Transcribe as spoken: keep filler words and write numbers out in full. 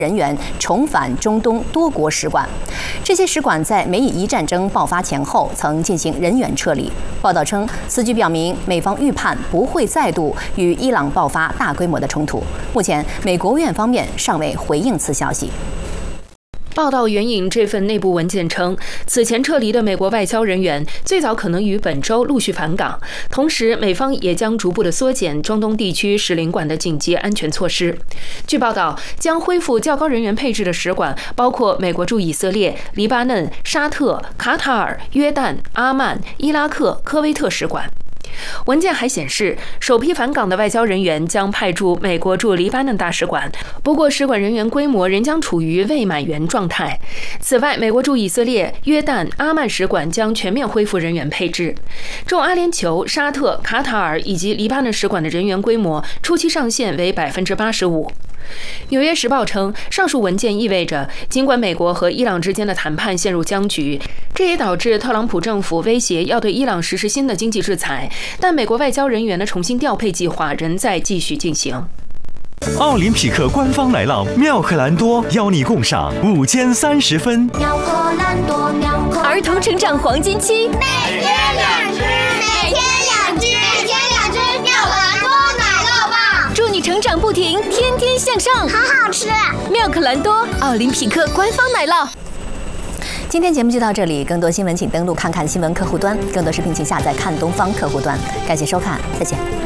人员重返中东多国使馆，这些使馆在美以伊战争爆发前后曾进行人员撤离。报道称，此举表明美方预判不会再度与伊朗爆发大规模的冲突。目前，美国务院方面尚未回应此消息。 报道援引这份内部文件称，此前撤离的美国外交人员最早可能于本周陆续返港，同时美方也将逐步的缩减中东地区使领馆的紧急安全措施。据报道，将恢复较高人员配置的使馆包括美国驻以色列、黎巴嫩、沙特、卡塔尔、约旦、阿曼、伊拉克、科威特使馆。 文件还显示，首批返港的外交人员将派驻美国驻黎巴嫩大使馆，不过使馆人员规模仍将处于未满员状态。此外，美国驻以色列、约旦、阿曼使馆将全面恢复人员配置。驻阿联酋、沙特、卡塔尔以及黎巴嫩使馆的人员规模初期上限为百分之八十五。 《纽约时报》称，上述文件意味着，尽管美国和伊朗之间的谈判陷入僵局，这也导致特朗普政府威胁要对伊朗实施新的经济制裁，但美国外交人员的重新调配计划仍在继续进行。 奥林匹克官方奶酪妙可蓝多邀你共赏午间三十分。 妙可蓝多，妙可儿童成长黄金期， 每天两只，每天两只，每天两只妙可蓝多奶酪棒， 祝你成长不停，天天向上， 好好吃。 妙可蓝多，奥林匹克官方奶酪。 今天节目就到这里，更多新闻请登录看看新闻客户端，更多视频请下载看东方客户端。感谢收看，再见。